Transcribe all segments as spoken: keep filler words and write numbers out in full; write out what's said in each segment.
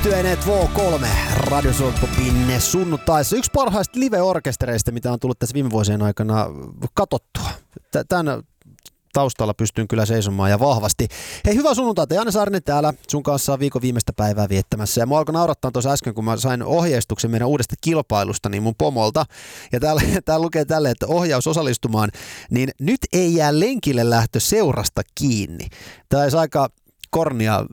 Yhtyeneet V kolme Radio Suomi-popin sunnuntaissa. Yksi parhaista live-orkestereista, mitä on tullut tässä viime vuosien aikana katsottua. Tämän taustalla pystyn kyllä seisomaan ja vahvasti. Hei, hyvää sunnuntaita. Janne Saarinen täällä sun kanssa viikon viimeistä päivää viettämässä. Ja mua alkoi naurattaa tuossa äsken, kun mä sain ohjeistuksen meidän uudesta kilpailusta niin mun pomolta. Ja täällä, täällä lukee tälle, että ohjaus osallistumaan, niin nyt ei jää lenkille lähtö seurasta kiinni. Tämä olisi aika kornia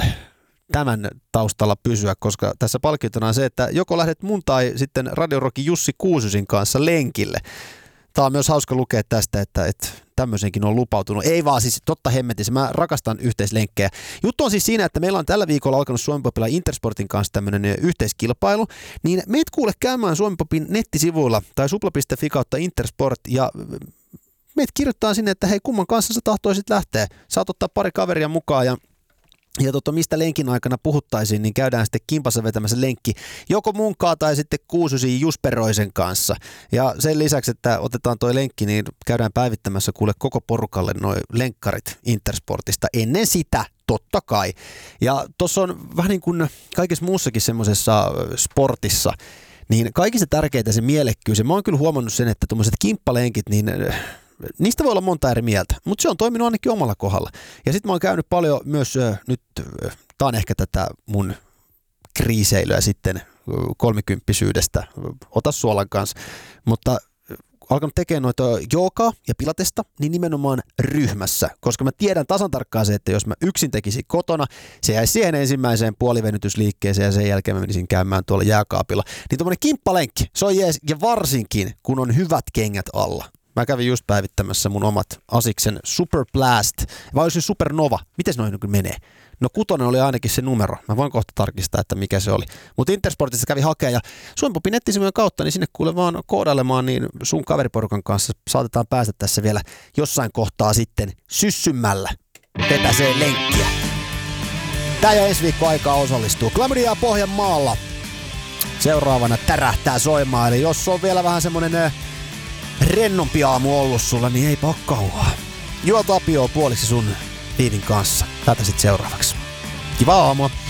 tämän taustalla pysyä, koska tässä palkintona on se, että joko lähdet mun tai sitten Radio Rockin Jussi Kuusysin kanssa lenkille. Tämä on myös hauska lukea tästä, että, että tämmöisenkin on lupautunut. Ei vaan siis totta hemmetissä, mä rakastan yhteislenkkejä. Juttu on siis siinä, että meillä on tällä viikolla alkanut Suomi-popilla Intersportin kanssa tämmöinen yhteiskilpailu, niin meet kuule käymään Suomi-popin nettisivuilla tai supla piste fi kautta Intersport ja meet kirjoittaa sinne, että hei, kumman kanssa sä tahtoisit lähteä. Saat ottaa pari kaveria mukaan ja Ja tota, mistä lenkin aikana puhuttaisiin, niin käydään sitten kimpassa vetämässä lenkki joko munkaa tai sitten Kuusysin Jusperoisen kanssa. Ja sen lisäksi, että otetaan toi lenkki, niin käydään päivittämässä kuule koko porukalle noi lenkkarit Intersportista ennen sitä, totta kai. Ja tuossa on vähän niin kuin kaikessa muussakin semmoisessa sportissa, niin kaikista tärkeintä se mielekkyys. Ja mä oon kyllä huomannut sen, että tuommoiset kimppalenkit, niin niistä voi olla monta eri mieltä, mutta se on toiminut ainakin omalla kohdalla. Ja sitten mä oon käynyt paljon myös, äh, nyt äh, tää on ehkä tätä mun kriiseilyä sitten äh, kolmikymppisyydestä, äh, ota suolan kanssa, mutta äh, alkanut tekemään noita joogaa ja pilatesta, niin nimenomaan ryhmässä, koska mä tiedän tasan tarkkaan se, että jos mä yksin tekisin kotona, se jäisi siihen ensimmäiseen puolivenytysliikkeeseen ja sen jälkeen mä menisin käymään tuolla jääkaapilla. Niin tommonen kimppalenkki, se on jees, ja varsinkin kun on hyvät kengät alla. Mä kävin just päivittämässä mun omat Asiksen Super Blast, vai olisi Supernova, miten se noin menee? No kutonen oli ainakin se numero, mä voin kohta tarkistaa, että mikä se oli. Mutta Intersportissa kävi hakea ja Suomi-popin nettisivujen kautta, niin sinne kuule vaan koodailemaan, niin sun kaveriporukan kanssa saatetaan päästä tässä vielä jossain kohtaa sitten syssymällä vetäseen lenkkiä. Tää jo ensi viikko aikaa osallistuu. Klamydia Pohjanmaalla seuraavana tärähtää soimaan, eli jos on vielä vähän semmonen rennompi aamu ollut sulla, niin ei ole kauaa. Juo Tapio puoliksi sun liivin kanssa. Tätä sit seuraavaksi. Kivaa aamua.